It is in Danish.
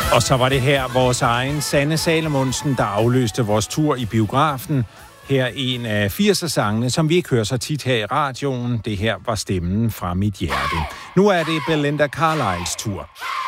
Og så var det her vores egen Sanne Salomonsen, der afløste vores tur i biografen. Her en af 80'er-sangene, som vi ikke hører så tit her i radioen. Det her var stemmen fra mit hjerte. Nu er det Belinda Carlisles tur.